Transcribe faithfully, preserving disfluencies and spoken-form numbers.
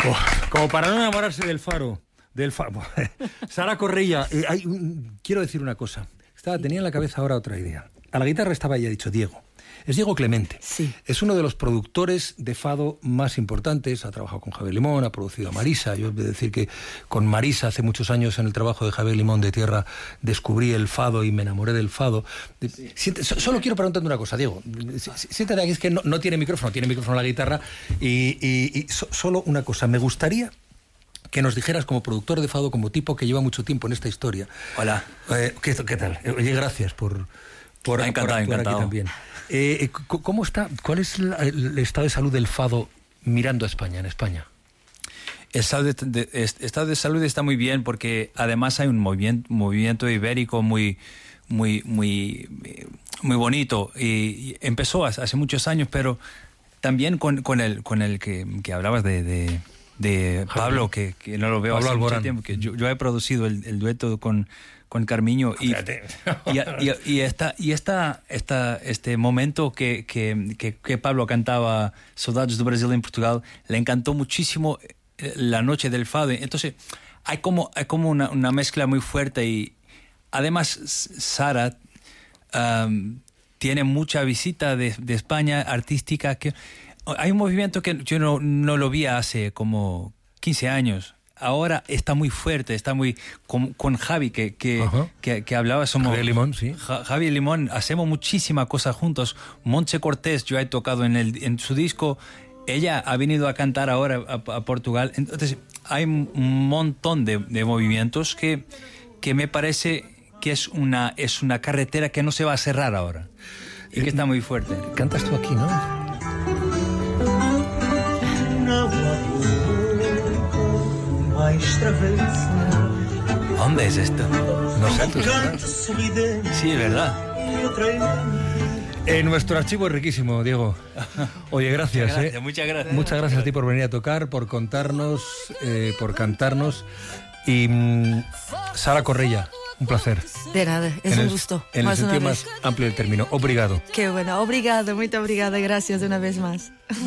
Oh, como para no enamorarse del faro. Del faro. Sara Correia, eh, hay un, quiero decir una cosa. Estaba, tenía en la cabeza ahora otra idea. A la guitarra estaba ya dicho Diego. Es Diego Clemente. Sí. Es uno de los productores de fado más importantes. Ha trabajado con Javier Limón, ha producido a Marisa. Yo he de decir que con Marisa hace muchos años en el trabajo de Javier Limón de Tierra descubrí el fado y me enamoré del fado. Sí. Siente, solo quiero preguntarte una cosa, Diego. Siéntate aquí, es que no, no tiene micrófono, tiene micrófono la guitarra. Y, y, y so, solo una cosa, me gustaría que nos dijeras como productor de fado, como tipo que lleva mucho tiempo en esta historia. Hola. Eh, ¿qué, ¿Qué tal? Oye, gracias por... Por, encantado, por encantado. Aquí también. Eh, ¿Cómo está? ¿Cuál es la, el estado de salud del fado mirando a España, en España? El estado de, de, el estado de salud está muy bien porque además hay un movimiento, movimiento ibérico muy, muy, muy, muy bonito y, y empezó hace muchos años, pero también con, con el, con el que, que hablabas de, de, de Pablo, que, que no lo veo Pablo hace Alborán. mucho tiempo, que yo, yo he producido el, el dueto con con Carmiño y, y, y, y, esta, y esta, esta, este momento que, que, que, que Pablo cantaba Saudades do Brasil en Portugal, le encantó muchísimo la noche del fado. Entonces hay como, hay como una, una mezcla muy fuerte y además Sara um, tiene mucha visita de, de España artística. Que hay un movimiento que yo no, no lo vi hace como quince años. Ahora está muy fuerte, está muy... Con, con Javi, que, que, que, que hablaba... Somos, Javi Limón, sí. Ja, Javi Limón, hacemos muchísimas cosas juntos. Montse Cortés, yo he tocado en, el, en su disco. Ella ha venido a cantar ahora a, a Portugal. Entonces, hay un montón de, de movimientos que, que me parece que es una, es una carretera que no se va a cerrar ahora. Y que está muy fuerte. Cantas tú aquí, ¿no? ¿Dónde es esto? No sé, tú sabrás. Sí, es verdad. En nuestro archivo es riquísimo, Diego. Oye, gracias. Muchas gracias, eh. muchas gracias. Muchas gracias a ti por venir a tocar, por contarnos, eh, por cantarnos. Y mm, Sara Correia, un placer. De nada, es en un el, gusto. En más el una sentido vez. más amplio del término. Obrigado. Qué bueno, obrigada, muito obrigada, gracias una vez más.